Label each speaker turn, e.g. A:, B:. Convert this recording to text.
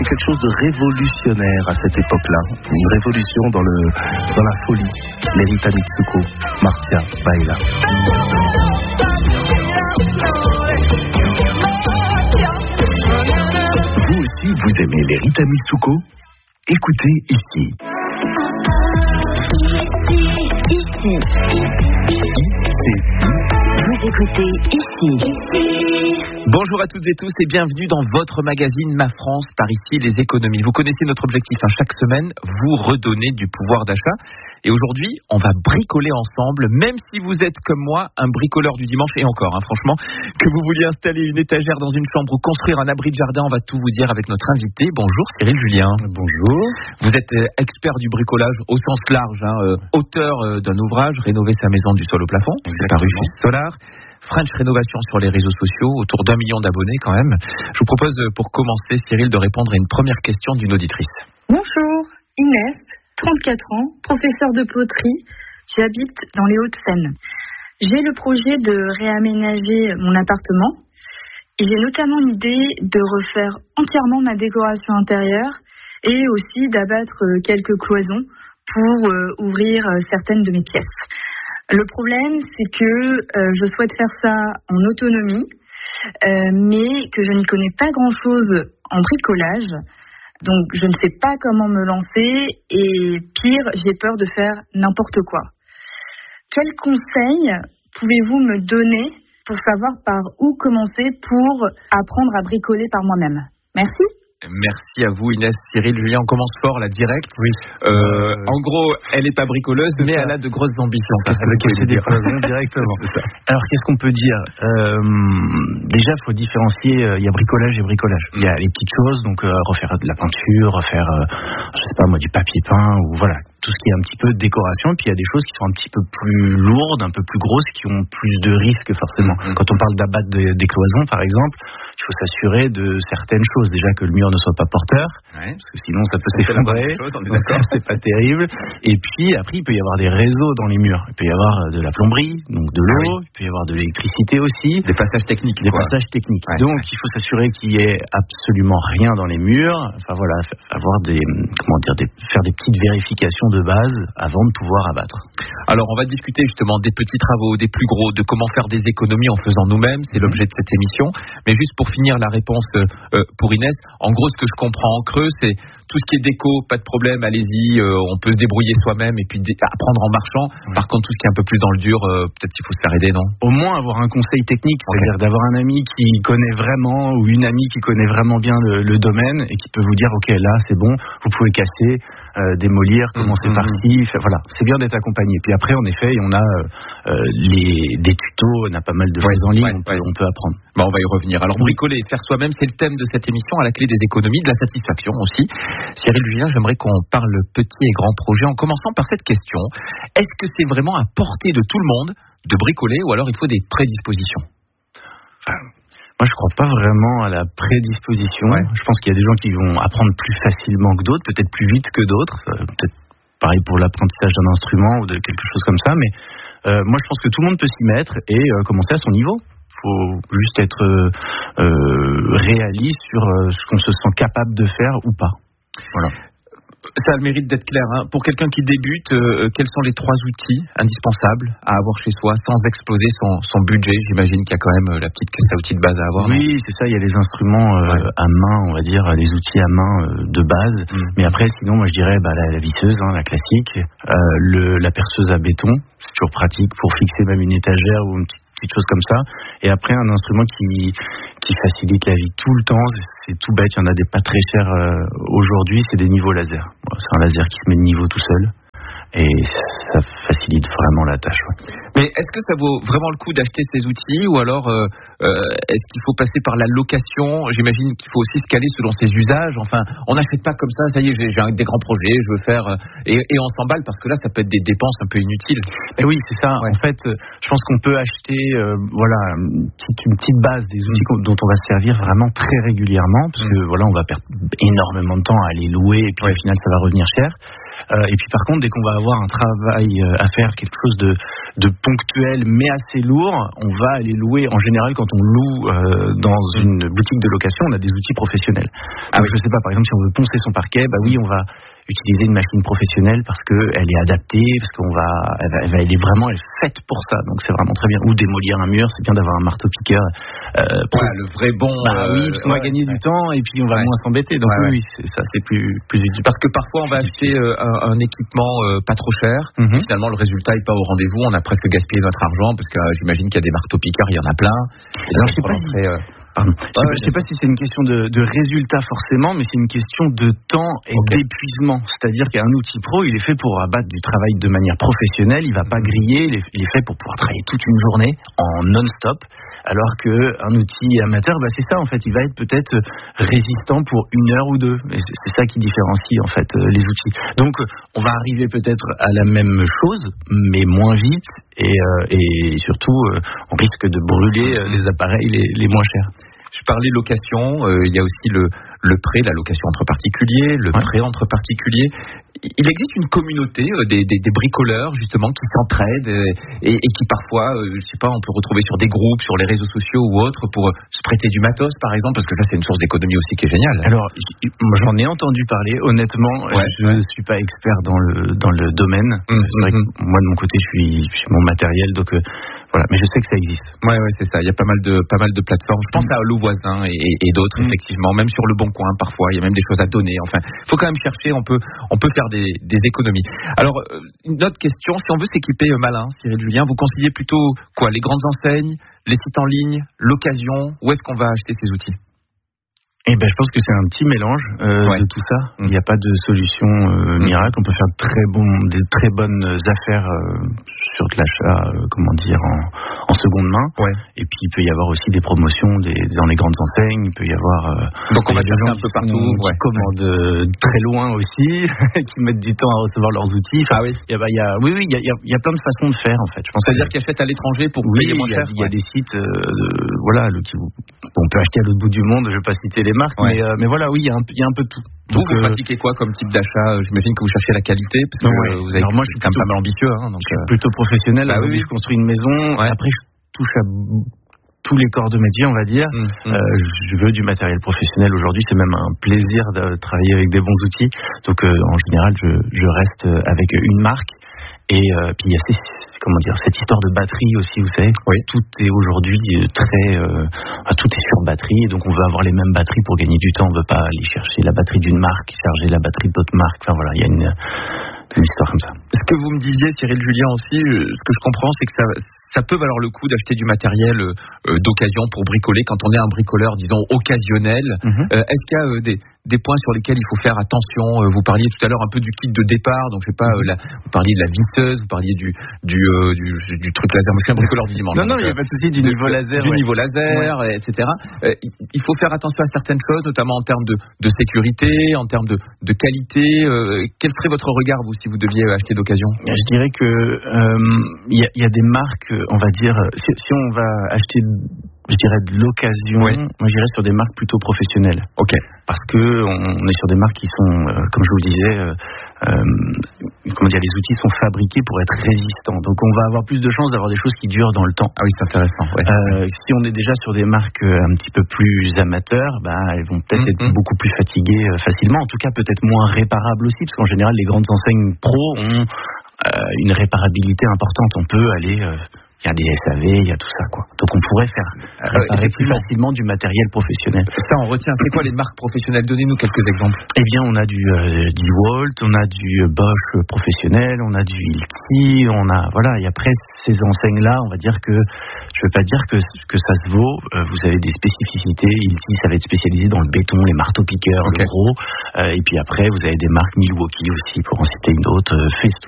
A: C'est quelque chose de révolutionnaire à cette époque-là. Une révolution dans la folie. Lerita Mitsuko, Marcia Baila.
B: Vous aussi, vous aimez Lerita Mitsuko? Écoutez ici.
C: Vous écoutez ici.
D: Bonjour à toutes et tous et bienvenue dans votre magazine Ma France, par ici les économies. Vous connaissez notre objectif, chaque semaine, vous redonner du pouvoir d'achat. Et aujourd'hui, on va bricoler ensemble, même si vous êtes comme moi, un bricoleur du dimanche, et encore, franchement, que vous vouliez installer une étagère dans une chambre ou construire un abri de jardin, on va tout vous dire avec notre invité. Bonjour Cyril Julien.
A: Bonjour.
D: Vous êtes expert du bricolage au sens large, auteur d'un ouvrage, Rénover sa maison du sol au plafond, c'est paru chez Solar. French Rénovation sur les réseaux sociaux, autour d'1 million d'abonnés quand même. Je vous propose pour commencer, Cyril, de répondre à une première question d'une auditrice.
E: Bonjour, Inès, 34 ans, professeur de poterie. J'habite dans les Hauts-de-Seine. J'ai le projet de réaménager mon appartement. Et j'ai notamment l'idée de refaire entièrement ma décoration intérieure et aussi d'abattre quelques cloisons pour ouvrir certaines de mes pièces. Le problème, c'est que je souhaite faire ça en autonomie, mais que je n'y connais pas grand-chose en bricolage. Donc, je ne sais pas comment me lancer et pire, j'ai peur de faire n'importe quoi. Quels conseils pouvez-vous me donner pour savoir par où commencer pour apprendre à bricoler par moi-même? Merci.
D: Merci à vous Inès. Cyril, Julien, on commence fort là, direct.
A: Oui.
D: En gros, elle n'est pas bricoleuse, mais elle a de grosses ambitions.
A: Qu'est-ce que casser des cloisons directement. Alors, qu'est-ce qu'on peut dire? Déjà, il faut différencier, il y a bricolage et bricolage. Il y a les petites choses, donc refaire de la peinture, refaire, je sais pas moi, du papier peint, ou voilà, tout ce qui est un petit peu décoration. Et puis, il y a des choses qui sont un petit peu plus lourdes, un peu plus grosses, qui ont plus de risques forcément. Quand on parle d'abattre des cloisons, par exemple, il faut s'assurer de certaines choses. Déjà que le mur ne soit pas porteur, parce que sinon ça peut s'effondrer, c'est pas terrible. Et puis après il peut y avoir des réseaux dans les murs, il peut y avoir de la plomberie, donc de l'eau, il peut y avoir de l'électricité aussi,
D: des passages techniques.
A: Donc il faut s'assurer qu'il y ait absolument rien dans les murs. Enfin voilà, avoir faire des petites vérifications de base avant de pouvoir abattre.
D: Alors on va discuter justement des petits travaux, des plus gros, de comment faire des économies en faisant nous-mêmes, c'est l'objet de cette émission. Mais juste pour finir la réponse pour Inès, en gros ce que je comprends en creux, c'est tout ce qui est déco, pas de problème, allez-y, on peut se débrouiller soi-même et puis apprendre en marchant. Par contre, tout ce qui est un peu plus dans le dur, peut-être qu'il faut se faire aider, non?
A: Au moins avoir un conseil technique, c'est-à-dire d'avoir un ami qui connaît vraiment ou une amie qui connaît vraiment bien le domaine et qui peut vous dire, ok, là c'est bon, vous pouvez casser, démolir, commencer par-ci, voilà, c'est bien d'être accompagné. Puis après, en effet, on a des tutos, on a pas mal de choses en ligne, on peut apprendre.
D: On va y revenir. Alors bricoler et faire soi-même, c'est le thème de cette émission, à la clé des économies, de la satisfaction aussi. Cyril Julien, j'aimerais qu'on parle petit et grand projet en commençant par cette question. Est-ce que c'est vraiment à portée de tout le monde de bricoler ou alors il faut des prédispositions?
A: Moi, je crois pas vraiment à la prédisposition. Je pense qu'il y a des gens qui vont apprendre plus facilement que d'autres, peut-être plus vite que d'autres. Peut-être pareil pour l'apprentissage d'un instrument ou de quelque chose comme ça. Mais moi, je pense que tout le monde peut s'y mettre et commencer à son niveau. Il faut juste être réaliste sur ce qu'on se sent capable de faire ou pas. Voilà.
D: Ça a le mérite d'être clair. Pour quelqu'un qui débute, quels sont les 3 outils indispensables à avoir chez soi sans exploser son budget? J'imagine qu'il y a quand même la petite caisse à outils de base à avoir.
A: Oui, c'est ça. Il y a les instruments à main, on va dire, les outils à main de base. Mais après, sinon, moi je dirais la visseuse, la classique, la perceuse à béton, c'est toujours pratique pour fixer même une étagère ou une petite chose comme ça. Et après, un instrument qui facilite la vie tout le temps, c'est tout bête, il y en a des pas très chers aujourd'hui, c'est des niveaux laser. C'est un laser qui se met de niveau tout seul. Et ça facilite vraiment la tâche.
D: Mais est-ce que ça vaut vraiment le coup d'acheter ces outils ou alors est-ce qu'il faut passer par la location? J'imagine qu'il faut aussi se caler selon ses usages. Enfin, on n'achète pas comme ça, ça y est, j'ai des grands projets, je veux faire... Et on s'emballe parce que là, ça peut être des dépenses un peu inutiles.
A: Mais oui, c'est ça. En fait, je pense qu'on peut acheter une petite base des outils dont on va se servir vraiment très régulièrement parce que on va perdre énormément de temps à les louer et puis au final, ça va revenir cher. Et puis par contre, dès qu'on va avoir un travail à faire, quelque chose de ponctuel mais assez lourd, on va aller louer. En général, quand on loue dans une boutique de location, on a des outils professionnels. Donc, je sais pas, par exemple, si on veut poncer son parquet, bah oui, on va utiliser une machine professionnelle parce que elle est adaptée, parce elle est faite pour ça. Donc c'est vraiment très bien. Ou démolir un mur, c'est bien d'avoir un marteau-piqueur.
D: Le vrai bon.
A: Oui, parce qu'on va gagner du temps et puis on va moins s'embêter. Donc oui, c'est plus utile.
D: Parce que parfois on va acheter un équipement pas trop cher. Finalement, le résultat est pas au rendez-vous. On a presque gaspillé notre argent parce que j'imagine qu'il y a des marteaux-piqueurs, il y en a plein.
A: Alors je sais pas je sais pas si c'est une question de résultat forcément, mais c'est une question de temps et d'épuisement. C'est-à-dire qu'un outil pro, il est fait pour abattre du travail de manière professionnelle. Il va pas griller. Il est fait pour pouvoir travailler toute une journée en non-stop. Alors qu'un outil amateur, c'est ça en fait, il va être peut-être résistant pour 1 heure ou 2. Et c'est ça qui différencie en fait les outils. Donc on va arriver peut-être à la même chose, mais moins vite et surtout on risque de brûler les appareils les moins chers.
D: Je parlais location, il y a aussi le prêt, la location entre particuliers, le prêt entre particuliers. Il existe une communauté des bricoleurs justement qui s'entraident et qui parfois, je sais pas, on peut retrouver sur des groupes, sur les réseaux sociaux ou autres pour se prêter du matos par exemple, parce que ça c'est une source d'économie aussi qui est géniale.
A: Alors j'en ai entendu parler, honnêtement, je ne suis pas expert dans le domaine. C'est vrai que moi de mon côté je suis mon matériel, donc voilà, mais je sais que ça existe.
D: Ouais, c'est ça. Il y a pas mal de plateformes. Je pense à Allo Voisin et d'autres effectivement. Même sur Le Bon Coin, parfois, il y a même des choses à donner. Enfin, faut quand même chercher. On peut faire des économies. Alors, une autre question. Si on veut s'équiper malin, Cyril Julien, vous conseillez plutôt quoi? Les grandes enseignes, les sites en ligne, l'occasion? Où est-ce qu'on va acheter ces outils?
A: Je pense que c'est un petit mélange de tout ça. Il n'y a pas de solution miracle. On peut faire des très bonnes affaires sur de l'achat, en seconde main. Et puis il peut y avoir aussi des promotions dans les grandes enseignes. Il peut y avoir
D: donc on va chercher un peu partout.
A: Qui commandent très loin aussi, qui mettent du temps à recevoir leurs outils. Il y a plein de façons de faire en fait. Je pense
D: c'est-à-dire qu'ils achètent à l'étranger pour payer moins cher.
A: Il y a des sites, on peut acheter à l'autre bout du monde. Je vais pas citer les marques, mais voilà, oui, il y a un peu de tout.
D: Vous pratiquez quoi comme type d'achat? J'imagine que vous cherchez la qualité, parce que vous avez
A: moi, je suis
D: quand même pas mal ambitieux.
A: Je suis plutôt professionnel. Je construis une maison. Après, je touche à tous les corps de métier, on va dire. Je veux du matériel professionnel aujourd'hui. C'est même un plaisir de travailler avec des bons outils. Donc, en général, je reste avec une marque. Et puis il y a cette histoire de batterie aussi, vous savez. Tout est aujourd'hui tout est sur batterie, et donc on veut avoir les mêmes batteries pour gagner du temps. On veut pas aller chercher la batterie d'une marque, charger la batterie d'autres marques. Enfin voilà, il y a une histoire comme ça.
D: Ce que vous me disiez, Cyril Julien aussi, ce que je comprends, c'est que ça peut valoir le coup d'acheter du matériel d'occasion pour bricoler quand on est un bricoleur, disons, occasionnel. Est-ce qu'il y a des points sur lesquels il faut faire attention? Vous parliez tout à l'heure un peu du kit de départ, donc je sais pas, vous parliez de la visseuse, vous parliez du truc laser. Moi, je suis un bricoleur du dimanche.
A: Non, il n'y a pas de souci, du niveau laser.
D: Du niveau laser, etc. Il faut faire attention à certaines choses, notamment en termes de sécurité, en termes de qualité. Quel serait votre regard, vous, si vous deviez acheter d'occasion?
A: Je dirais que il y a des marques, on va dire, si on va acheter, je dirais, de l'occasion, moi j'irais sur des marques plutôt professionnelles. Parce que on est sur des marques qui sont, comme je vous le disais, les outils sont fabriqués pour être résistants. Donc on va avoir plus de chances d'avoir des choses qui durent dans le temps.
D: Ah oui, c'est intéressant.
A: Si on est déjà sur des marques un petit peu plus amateurs, elles vont peut-être être beaucoup plus fatiguées facilement. En tout cas, peut-être moins réparables aussi, parce qu'en général, les grandes enseignes pro ont une réparabilité importante. On peut aller il y a des SAV, il y a tout ça, quoi. Donc on pourrait faire réparer plus facilement du matériel professionnel.
D: Ça, on retient. C'est quoi les marques professionnelles? Donnez-nous quelques exemples.
A: On a du DeWalt, on a du Bosch professionnel, on a du Hilti, et après ces enseignes-là, on va dire que, je veux pas dire que ça se vaut. Vous avez des spécificités. Hilti, ça va être spécialisé dans le béton, les marteaux-piqueurs, le gros. Et puis après, vous avez des marques Milwaukee aussi, pour en citer une autre, Festo.